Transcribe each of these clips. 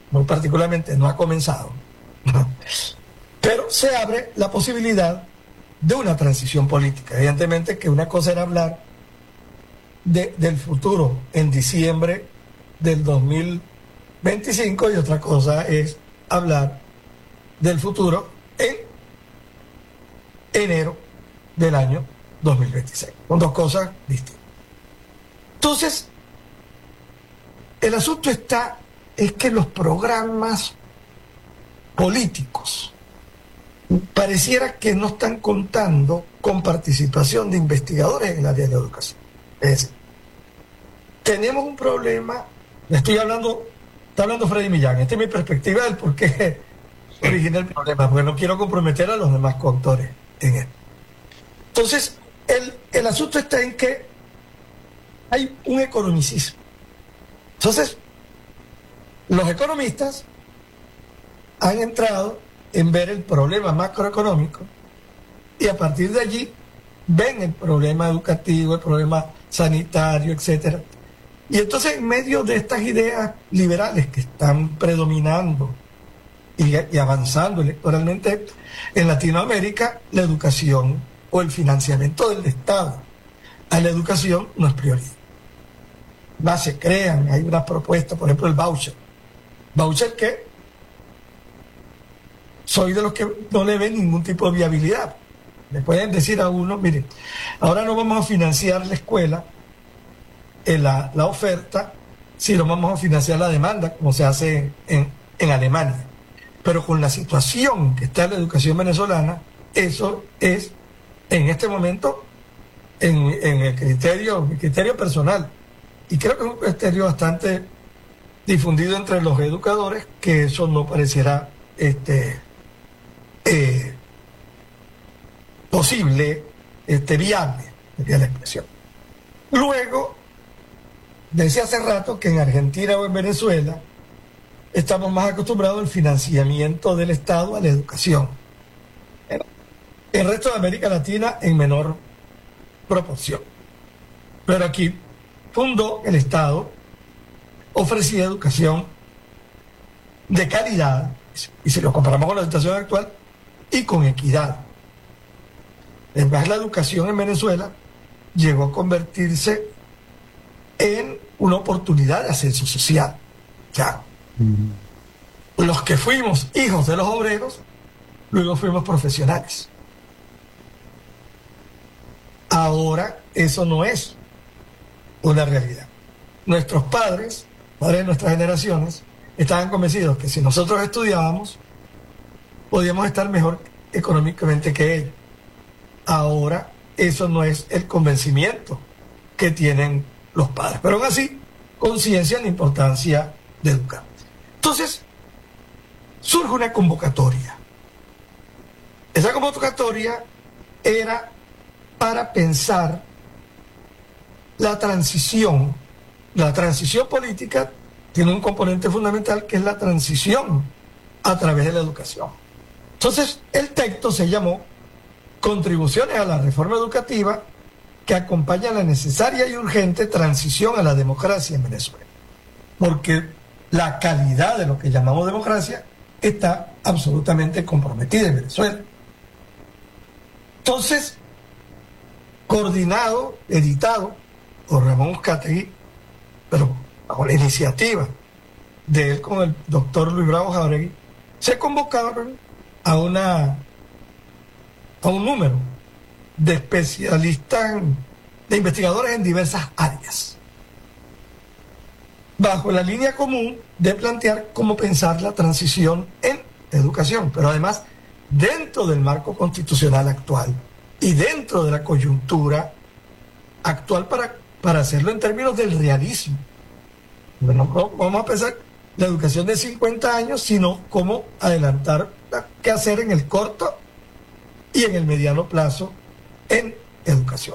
muy particularmente no ha comenzado, pero se abre la posibilidad de una transición política. Evidentemente que una cosa era hablar del futuro en diciembre del 2025 y otra cosa es hablar del futuro en enero del año 2026. Son dos cosas distintas. Entonces, el asunto es que los programas políticos pareciera que no están contando con participación de investigadores en el área de la educación. Es decir, tenemos un problema, está hablando Freddy Millán, esta es mi perspectiva del por qué origina el problema, porque no quiero comprometer a los demás coautores en esto. Entonces, el asunto está en que hay un economicismo. Entonces, los economistas han entrado en ver el problema macroeconómico y a partir de allí ven el problema educativo, el problema sanitario, etcétera. Y entonces en medio de estas ideas liberales que están predominando y avanzando electoralmente en Latinoamérica, la educación o el financiamiento del Estado a la educación no es prioridad. Más se crean, hay una propuesta, por ejemplo el voucher. Voucher que soy de los que no le ven ningún tipo de viabilidad. Le pueden decir a uno, miren, ahora no vamos a financiar la escuela, la oferta, sino vamos a financiar la demanda, como se hace en Alemania. Pero con la situación que está en la educación venezolana, eso es, en este momento, en mi criterio personal, y creo que es un criterio bastante difundido entre los educadores, que eso no pareciera posible, viable, sería la expresión. Luego, decía hace rato que en Argentina o en Venezuela estamos más acostumbrados al financiamiento del Estado a la educación. El resto de América Latina en menor proporción. Pero aquí fundó el Estado, ofrecía educación de calidad, y si lo comparamos con la situación actual, y con equidad. Además, la educación en Venezuela llegó a convertirse en una oportunidad de ascenso social. Ya. Los que fuimos hijos de los obreros, luego fuimos profesionales. Ahora eso no es una realidad. Nuestros padres de nuestras generaciones, estaban convencidos que si nosotros estudiábamos, podíamos estar mejor económicamente que ellos. Ahora eso no es el convencimiento que tienen los padres, pero aún así conciencian la importancia de educar. Entonces, surge una convocatoria. Esa convocatoria era para pensar la transición. La transición política tiene un componente fundamental que es la transición a través de la educación. Entonces, el texto se llamó Contribuciones a la reforma educativa que acompaña la necesaria y urgente transición a la democracia en Venezuela. Porque la calidad de lo que llamamos democracia está absolutamente comprometida en Venezuela. Entonces, coordinado, editado por Ramón Uzcategui, pero bajo la iniciativa de él con el doctor Luis Bravo Jauregui, se convocaron a un número de especialistas, de investigadores en diversas áreas, bajo la línea común de plantear cómo pensar la transición en educación, pero además dentro del marco constitucional actual y dentro de la coyuntura actual para hacerlo en términos del realismo. Bueno, no vamos a pensar la educación de 50 años, sino cómo adelantar qué hacer en el corto y en el mediano plazo en educación.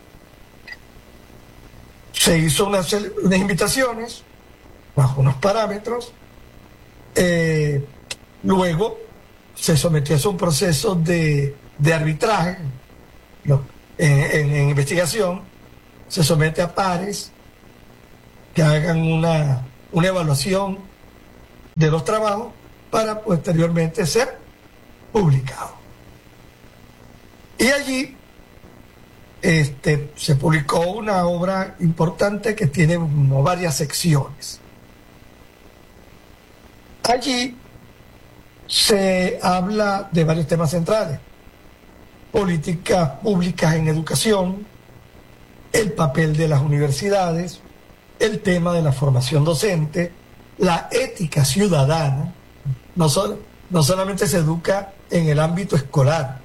Se hizo unas invitaciones bajo unos parámetros, luego se sometió a un proceso de arbitraje en investigación, se somete a pares que hagan una evaluación de los trabajos para posteriormente ser publicados. Y allí se publicó una obra importante que tiene varias secciones. Allí se habla de varios temas centrales: políticas públicas en educación, el papel de las universidades, el tema de la formación docente, la ética ciudadana. No solamente se educa en el ámbito escolar,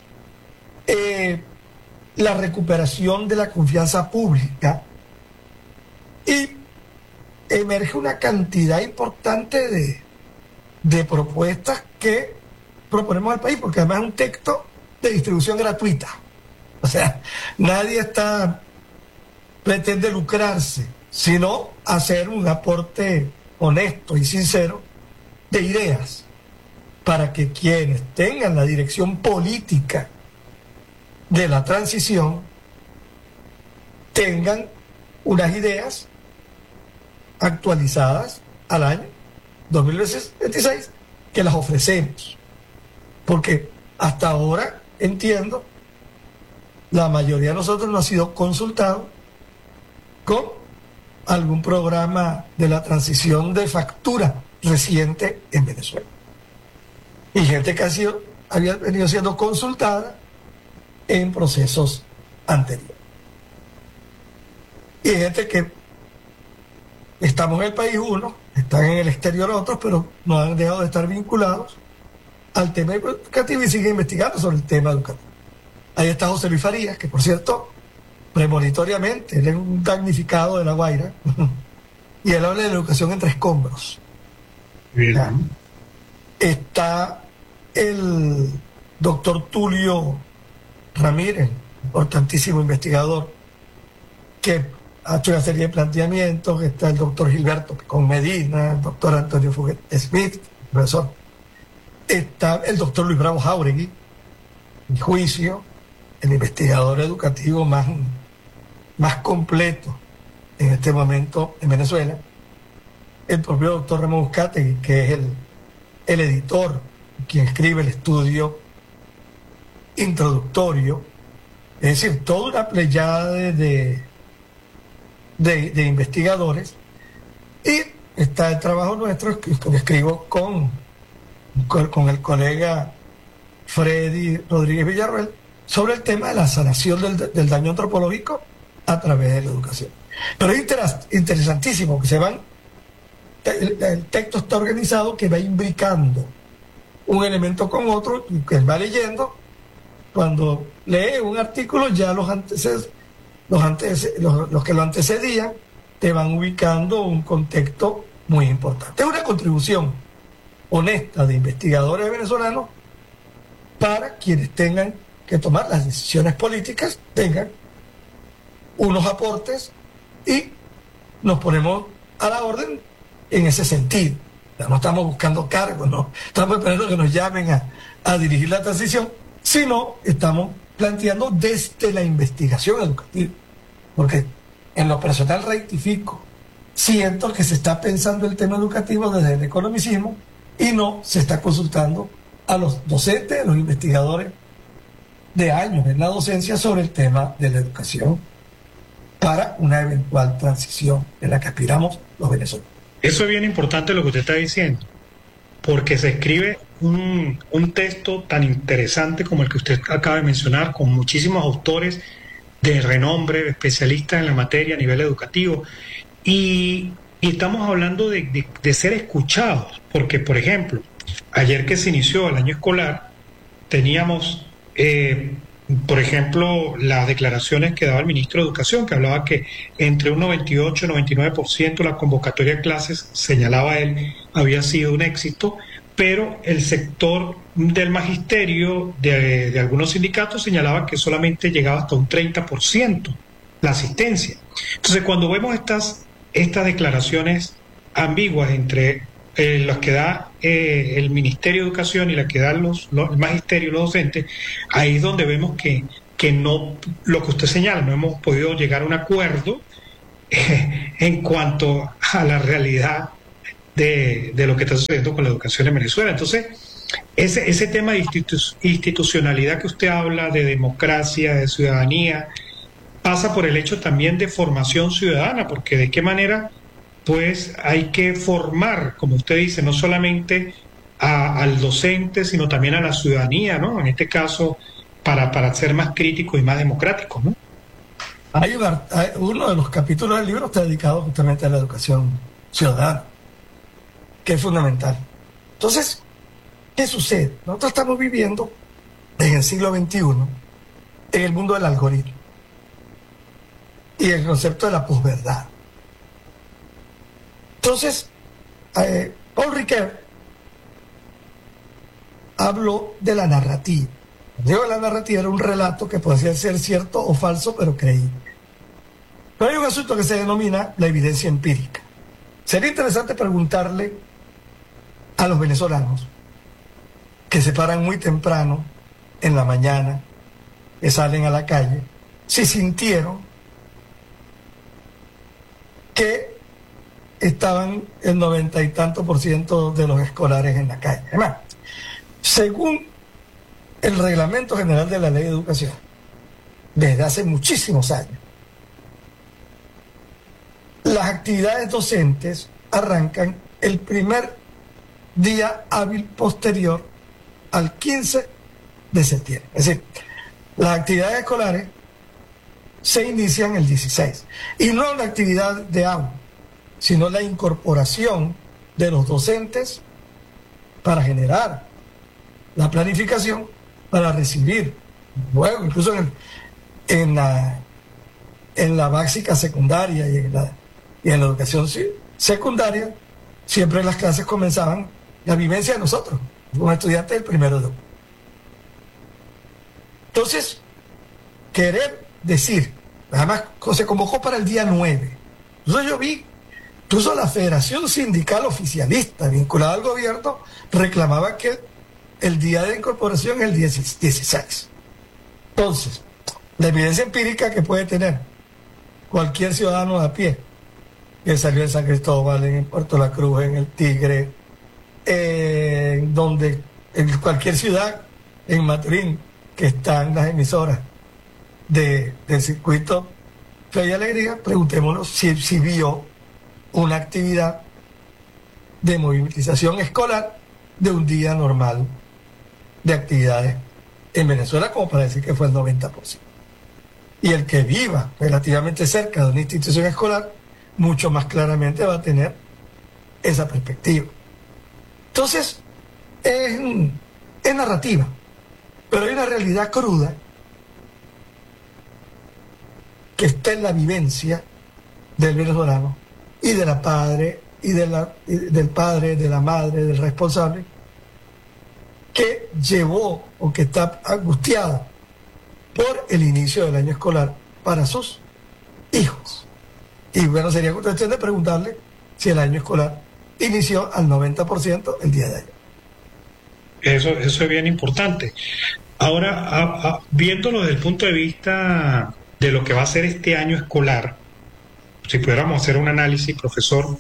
la recuperación de la confianza pública, y emerge una cantidad importante de propuestas que proponemos al país, porque además es un texto de distribución gratuita. O sea, nadie pretende lucrarse, sino hacer un aporte honesto y sincero de ideas para que quienes tengan la dirección política de la transición tengan unas ideas actualizadas al año 2026, que las ofrecemos. Porque hasta ahora, entiendo, la mayoría de nosotros no ha sido consultado con algún programa de la transición de factura reciente en Venezuela. Y gente que había venido siendo consultada en procesos anteriores. Y gente que estamos en el país unos, están en el exterior otros, pero no han dejado de estar vinculados al tema educativo y siguen investigando sobre el tema educativo. Ahí está José Luis Farías, que por cierto, premonitoriamente, él es un damnificado de La Guaira, y él habla de la educación entre escombros. Bien. Está el doctor Tulio Ramírez, importantísimo investigador, que ha hecho una serie de planteamientos. Está el doctor Gilberto Picón Medina, el doctor Antonio Fuguet Smith, profesor. Está el doctor Luis Bravo Jáuregui, mi juicio, el investigador educativo más completo en este momento en Venezuela. El propio doctor Ramón Uzcategui, que es el editor, quien escribe el estudio introductorio. Es decir, toda una pleyada de investigadores. Y está el trabajo nuestro, que escribo con el colega Freddy Rodríguez Villarroel, sobre el tema de la sanación del daño antropológico a través de la educación. Pero es interesantísimo que el texto está organizado, que va imbricando un elemento con otro, y que él va leyendo. Cuando lee un artículo, ya los que lo antecedían te van ubicando un contexto muy importante. Es una contribución honesta de investigadores venezolanos para quienes tengan que tomar las decisiones políticas, tengan unos aportes, y nos ponemos a la orden en ese sentido. Ya no estamos buscando cargos, no estamos esperando que nos llamen a dirigir la transición, sino estamos planteando desde la investigación educativa. Porque en lo personal, rectifico, siento que se está pensando el tema educativo desde el economicismo y no se está consultando a los docentes, a los investigadores de años en la docencia sobre el tema de la educación para una eventual transición en la que aspiramos los venezolanos. Eso es bien importante lo que usted está diciendo, porque se escribe un texto tan interesante como el que usted acaba de mencionar, con muchísimos autores de renombre, especialistas en la materia a nivel educativo, y estamos hablando de ser escuchados, porque, por ejemplo, ayer que se inició el año escolar, teníamos, por ejemplo, las declaraciones que daba el ministro de Educación, que hablaba que entre un 98 y 99% la convocatoria de clases, señalaba él, había sido un éxito, pero el sector del magisterio de algunos sindicatos señalaba que solamente llegaba hasta un 30% la asistencia. Entonces, cuando vemos estas declaraciones ambiguas entre las que da el Ministerio de Educación y las que dan el magisterio y los docentes, ahí es donde vemos que no, lo que usted señala, no hemos podido llegar a un acuerdo en cuanto a la realidad de lo que está sucediendo con la educación en Venezuela. Entonces, ese tema de institucionalidad que usted habla, de democracia, de ciudadanía, pasa por el hecho también de formación ciudadana, porque de qué manera, pues hay que formar, como usted dice, no solamente al docente, sino también a la ciudadanía, ¿no? En este caso, para ser más críticos y más democráticos, ¿no? Hay uno de los capítulos del libro está dedicado justamente a la educación ciudadana, que es fundamental. Entonces, ¿qué sucede? Nosotros estamos viviendo en el siglo XXI en el mundo del algoritmo y el concepto de la posverdad. Entonces, Paul Ricoeur habló de la narrativa. Digo, la narrativa era un relato que podía ser cierto o falso, pero creíble. Pero hay un asunto que se denomina la evidencia empírica. Sería interesante preguntarle a los venezolanos que se paran muy temprano en la mañana, que salen a la calle, si sintieron que estaban el 90 y tanto % de los escolares en la calle. Además, según el Reglamento General de la Ley de Educación, desde hace muchísimos años, las actividades docentes arrancan el primer día hábil posterior al 15 de septiembre. Es decir, las actividades escolares se inician el 16. Y no la actividad de aula, sino la incorporación de los docentes para generar la planificación para recibir. Luego, incluso en la básica secundaria y en la educación secundaria, siempre las clases comenzaban la vivencia de nosotros, como estudiantes del primero de octubre. Entonces, querer decir, además se convocó para el día 9. Entonces yo vi, incluso la Federación Sindical Oficialista vinculada al gobierno reclamaba que el día de incorporación es el 16. Entonces, la evidencia empírica que puede tener cualquier ciudadano a pie que salió de San Cristóbal, en Puerto La Cruz, en El Tigre, en cualquier ciudad, en Maturín, que están las emisoras del circuito Fe y Alegría, preguntémonos si vio una actividad de movilización escolar de un día normal de actividades en Venezuela, como para decir que fue el 90%. Y el que viva relativamente cerca de una institución escolar, mucho más claramente va a tener esa perspectiva. Entonces, es narrativa, pero hay una realidad cruda que está en la vivencia del venezolano y de la padre y del padre, de la madre, del responsable, que llevó o que está angustiado por el inicio del año escolar para sus hijos. Y bueno, sería cuestión de preguntarle si el año escolar inició al 90% el día de ayer. Eso es bien importante. Ahora, viéndolo desde el punto de vista de lo que va a ser este año escolar, si pudiéramos hacer un análisis, profesor,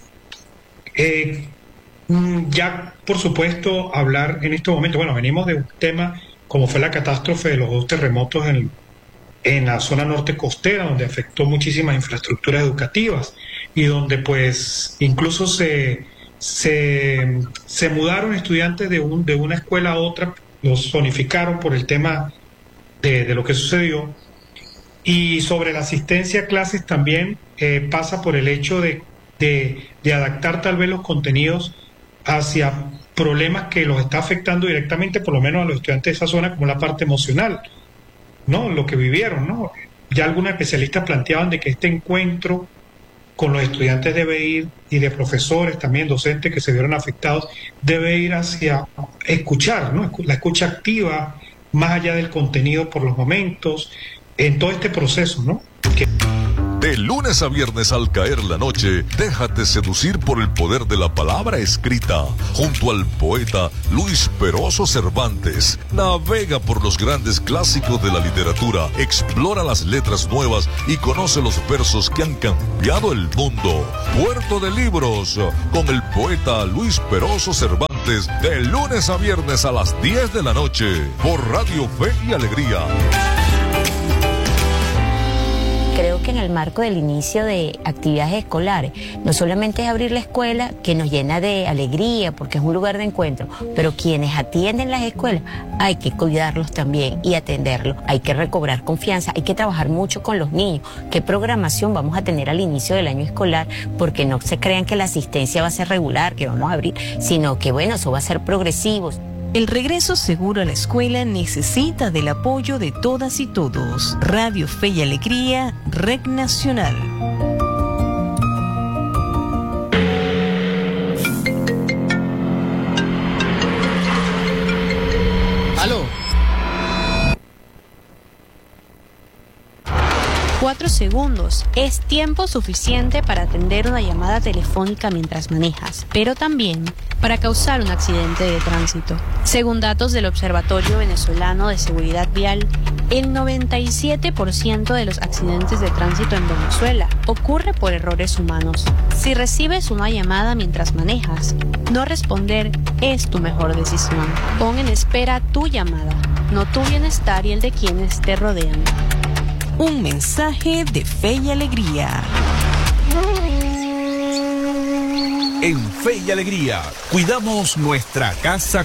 ya por supuesto hablar en este momento, bueno, venimos de un tema como fue la catástrofe de los 2 terremotos en la zona norte costera, donde afectó muchísimas infraestructuras educativas y donde pues incluso se mudaron estudiantes de una escuela a otra, los zonificaron por el tema de lo que sucedió. Y sobre la asistencia a clases también pasa por el hecho de adaptar tal vez los contenidos hacia problemas que los está afectando directamente, por lo menos a los estudiantes de esa zona, como la parte emocional, ¿no? Lo que vivieron, ¿no? Ya algunos especialistas planteaban de que este encuentro con los estudiantes debe ir, y de profesores también, docentes que se vieron afectados, debe ir hacia escuchar, ¿no? La escucha activa, más allá del contenido por los momentos, en todo este proceso, ¿no? De lunes a viernes al caer la noche, déjate seducir por el poder de la palabra escrita. Junto al poeta Luis Peroso Cervantes, navega por los grandes clásicos de la literatura, explora las letras nuevas y conoce los versos que han cambiado el mundo. Puerto de Libros, con el poeta Luis Peroso Cervantes, de lunes a viernes a las 10 de la noche, por Radio Fe y Alegría. Creo que en el marco del inicio de actividades escolares, no solamente es abrir la escuela, que nos llena de alegría porque es un lugar de encuentro, pero quienes atienden las escuelas hay que cuidarlos también y atenderlos, hay que recobrar confianza, hay que trabajar mucho con los niños, qué programación vamos a tener al inicio del año escolar, porque no se crean que la asistencia va a ser regular, que vamos a abrir, sino que bueno, eso va a ser progresivo. El regreso seguro a la escuela necesita del apoyo de todas y todos. Radio Fe y Alegría, Red Nacional. ¿Aló? 4 segundos. Es tiempo suficiente para atender una llamada telefónica mientras manejas, pero también para causar un accidente de tránsito. Según datos del Observatorio Venezolano de Seguridad Vial, el 97% de los accidentes de tránsito en Venezuela ocurre por errores humanos. Si recibes una llamada mientras manejas, no responder es tu mejor decisión. Pon en espera tu llamada, no tu bienestar y el de quienes te rodean. Un mensaje de Fe y Alegría. En Fe y Alegría, cuidamos nuestra casa